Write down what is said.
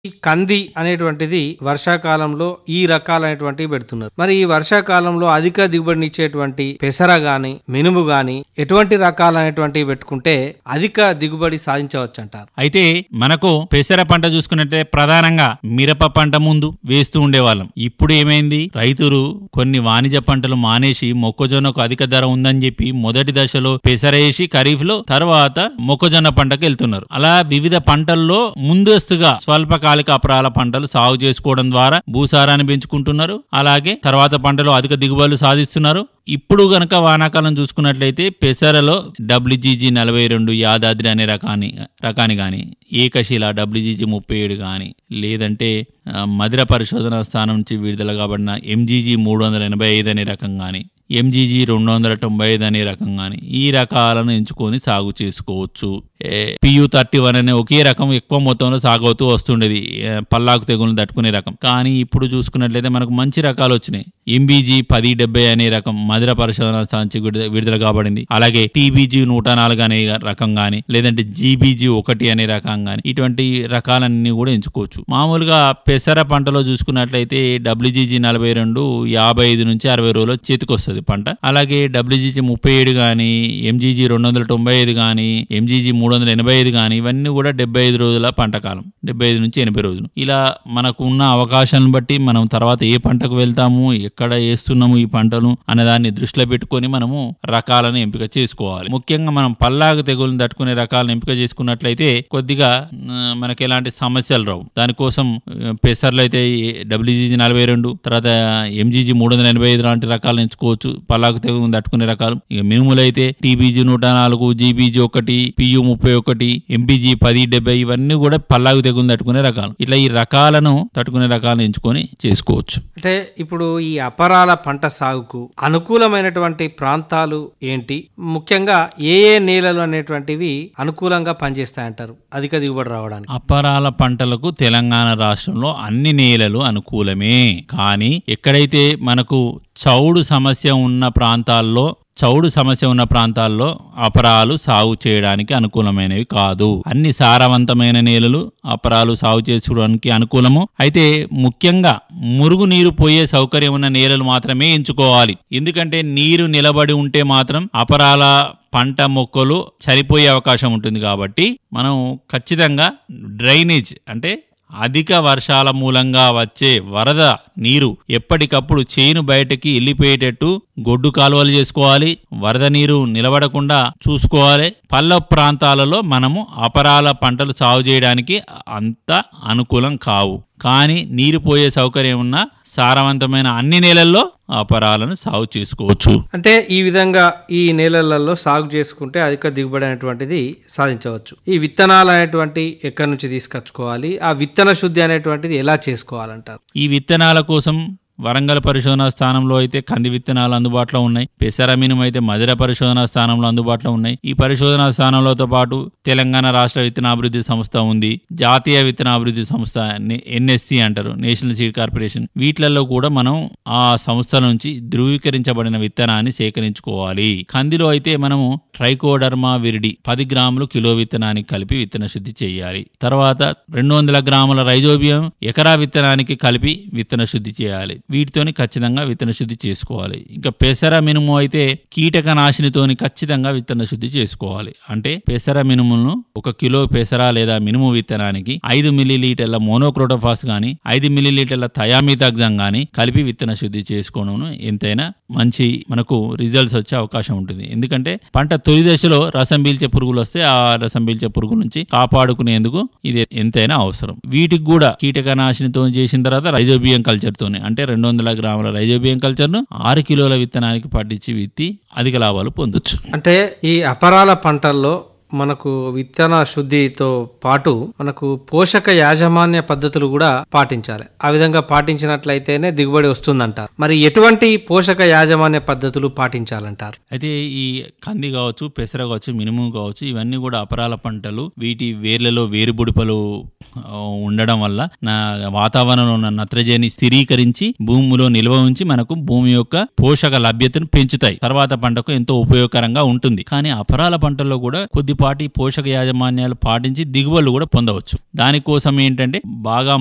ఈ కంది అనేటువంటిది వర్షాకాలంలో ఈ రకాలైనటువంటివి పెడుతున్నారు. మరి ఈ వర్షాకాలంలో అధిక దిగుబడినిచ్చేటువంటి పెసర గాని మినుము గాని ఎటువంటి రకాలైనటువంటివి పెట్టుకుంటే అధిక దిగుబడి సాధించవచ్చు అంటారు? అయితే మనకు పెసర పంట చూసుకున్నట్టే ప్రధానంగా మిరప పంట ముందు వేస్తూ ఉండేవాళ్ళం. ఇప్పుడు ఏమైంది, రైతులు కొన్ని వాణిజ్య పంటలు మానేసి మొక్కజొన్నకు అధిక ధర ఉందని చెప్పి మొదటి దశలో పెసర వేసి ఖరీఫ్ లో తర్వాత మొక్కజొన్న పంటకు వెళ్తున్నారు. అలా వివిధ పంటల్లో ముందస్తుగా స్వల్పకాలిక అపరాల పంటలు సాగు చేసుకోవడం ద్వారా భూసారాన్ని పెంచుకుంటున్నారు. అలాగే తర్వాత పంటలో అధిక దిగుబడులు సాధిస్తున్నారు. ఇప్పుడు గనక వానాకాలం చూసుకున్నట్లయితే పెసరలో WGG 42 యాదాద్రి అనే రకాన్ని గాని, ఏకశిల WGG 37 గాని, లేదంటే మదిర పరిశోధన స్థానం నుంచి విడుదల కాబడిన MGG 385 అనే రకం గాని, MGG 295 అనే రకం గాని ఈ రకాలను ఎంచుకొని సాగు చేసుకోవచ్చు. PU31 అనే ఒకే రకం ఎక్కువ మొత్తంలో సాగవుతూ వస్తుండేది, పల్లాకు తెగులను తట్టుకునే రకం. కానీ ఇప్పుడు చూసుకున్నట్లయితే మనకు మంచి రకాలు వచ్చినాయి. MBG 1070 అనే రకం మధుర పరిశోధన స్థానం విడుదల కాబడింది. అలాగే TBG 104 అనే రకం గాని, లేదంటే GBG 1 అనే రకం గాని ఇటువంటి రకాలన్నీ కూడా ఎంచుకోవచ్చు. మామూలుగా పెసర పంటలో చూసుకున్నట్లయితే WGG 42 55 నుంచి 60 రోజుల్లో చేతికొస్తుంది పంట. అలాగే WGG 37 గాని, MGG 295 గాని, MGG 385 గాని ఇవన్నీ కూడా 75 రోజుల పంట కాలం, 75 నుంచి 80 రోజులు. ఇలా మనకు ఉన్న అవకాశాలను బట్టి మనం తర్వాత ఏ పంటకు వెళ్తాము, ఎక్కడ వేస్తున్నాము ఈ పంటను అనే దాన్ని దృష్టిలో పెట్టుకొని మనము రకాలను ఎంపిక చేసుకోవాలి. ముఖ్యంగా మనం పల్లాకు తెగులను తట్టుకునే రకాలను ఎంపిక చేసుకున్నట్లయితే కొద్దిగా మనకి ఎలాంటి సమస్యలు రావు. దానికోసం పెసర్లు అయితే WGG 42, తర్వాత MGG 385 లాంటి రకాలను ఎంచుకోవచ్చు, పల్లాకు తెగులను తట్టుకునే రకాలు. ఇక మినుములు అయితే TBG 104, GBG 1, PU31, MBG 1070 ఇవన్నీ కూడా పల్లాకు తెగులను తట్టుకునే రకాలు. ఇట్లా ఈ రకాలను తట్టుకునే రకాలను ఎంచుకొని చేసుకోవచ్చు. అంటే ఇప్పుడు ఈ అపరాల పంట సాగుకు అనుకూలమైనటువంటి ప్రాంతాలు ఏంటి, ముఖ్యంగా ఏ ఏ నేలలు అనేటువంటివి అనుకూలంగా పనిచేస్తాయంటారు అధిక దిగుబడి రావడానికి? అపరాల పంటలకు తెలంగాణ రాష్ట్రంలో అన్ని నేలలు అనుకూలమే. కానీ ఎక్కడైతే మనకు చౌడు సమస్య ఉన్న ప్రాంతాల్లో అపరాలు సాగు చేయడానికి అనుకూలమైనవి కాదు. అన్ని సారవంతమైన నేలలు అపరాలు సాగు చేసుకోవడానికి అనుకూలము. అయితే ముఖ్యంగా మురుగు నీరు పోయే సౌకర్యం ఉన్న నేలలు మాత్రమే ఎంచుకోవాలి. ఎందుకంటే నీరు నిలబడి ఉంటే మాత్రం అపరాల పంట మొక్కలు చనిపోయే అవకాశం ఉంటుంది. కాబట్టి మనం ఖచ్చితంగా డ్రైనేజ్ అంటే అధిక వర్షాల మూలంగా వచ్చే వరద నీరు ఎప్పటికప్పుడు చేను బయటకి వెళ్ళిపోయేటట్టు గొడ్డు కాలువలు చేసుకోవాలి. వరద నీరు నిలబడకుండా చూసుకోవాలి. పల్ల ప్రాంతాలలో మనము అపరాల పంటలు సాగు చేయడానికి అంత అనుకూలం కావు. కానీ నీరు పోయే సౌకర్యం ఉన్న సారవంతమైన అన్ని నేలల్లో అపరాలను సాగు చేసుకోవచ్చు. అంటే ఈ విధంగా ఈ నేలలలో సాగు చేసుకుంటే అధిక దిగుబడి అనేటువంటిది సాధించవచ్చు. ఈ విత్తనాలు అనేటువంటి ఎక్కడి నుంచి తీసుకొచ్చుకోవాలి, ఆ విత్తన శుద్ధి అనేటువంటిది ఎలా చేసుకోవాలంటారు? ఈ విత్తనాల కోసం వరంగల్ పరిశోధనా స్థానంలో అయితే కంది విత్తనాలు అందుబాటులో ఉన్నాయి. పెసర మినుము అయితే మధుర పరిశోధనా స్థానంలో అందుబాటులో ఉన్నాయి. ఈ పరిశోధనా స్థానంలోతో పాటు తెలంగాణ రాష్ట్ర విత్తనాభివృద్ధి సంస్థ ఉంది, జాతీయ విత్తనాభివృద్ధి సంస్థ NSC అంటారు, నేషనల్ సీడ్ కార్పొరేషన్. వీటిలలో కూడా మనం ఆ సంస్థల నుంచి ధృవీకరించబడిన విత్తనాన్ని సేకరించుకోవాలి. కందిలో అయితే మనము ట్రైకోడర్మా విరిడి 10 గ్రాములు కిలో విత్తనానికి కలిపి విత్తన శుద్ధి చేయాలి. తర్వాత 200 గ్రాముల రైజోబియం ఎకరా విత్తనానికి కలిపి విత్తన శుద్ధి చేయాలి. వీటితోని ఖచ్చితంగా విత్తన శుద్ధి చేసుకోవాలి. ఇంకా పెసర మినుము అయితే కీటకనాశినితోని ఖచ్చితంగా విత్తన శుద్ధి చేసుకోవాలి. అంటే పెసర మినుములను 1 కిలో పెసర లేదా మినుము విత్తనానికి 5 మిల్లీలీటర్ల మోనోక్రోటోఫాస్ గాని 5 మిల్లీలీటర్ల థయామిథాక్సామ్ గాని కలిపి విత్తన శుద్ధి చేసుకోవడం ఎంతైనా మంచి మనకు రిజల్ట్స్ వచ్చే అవకాశం ఉంటుంది. ఎందుకంటే పంట తొలి దశలో రసం పీల్చే పురుగులు వస్తే ఆ రసం పీల్చే పురుగుల నుంచి కాపాడుకునేందుకు ఇది ఎంతైనా అవసరం. వీటికి కూడా కీటకనాశినితో చేసిన తర్వాత రైజోబియం కల్చర్ తోనే అంటే 200 గ్రాముల రైజోబియం కల్చర్ ను 6 కిలోల విత్తనానికి పట్టించి విత్తి అధిక లాభాలు పొందొచ్చు. అంటే ఈ అపరాల పంటల్లో మనకు విత్తన శుద్ధితో పాటు మనకు పోషక యాజమాన్య పద్ధతులు కూడా పాటించాలి. ఆ విధంగా పాటించినట్లయితేనే దిగుబడి వస్తుందంటారు. మరి ఎటువంటి పోషక యాజమాన్య పద్ధతులు పాటించాలంటారు? అయితే ఈ కంది కావచ్చు, పెసర కావచ్చు, మినుము కావచ్చు, ఇవన్నీ కూడా అపరాల పంటలు. వీటి వేర్లలో వేరుబుడిపలు ఉండడం వల్ల వాతావరణంలో ఉన్న నత్రజని స్థిరీకరించి భూమిలో నిల్వ ఉంచి మనకు భూమి యొక్క పోషక లభ్యతను పెంచుతాయి. తర్వాత పంటకు ఎంతో ఉపయోగకరంగా ఉంటుంది. కానీ అపరాల పంటల్లో కూడా కొద్ది పాటు ఈ పోషక యాజమాన్యాలు పాటించి దిగుబడులు కూడా పొందవచ్చు. దానికోసం ఏంటంటే బాగా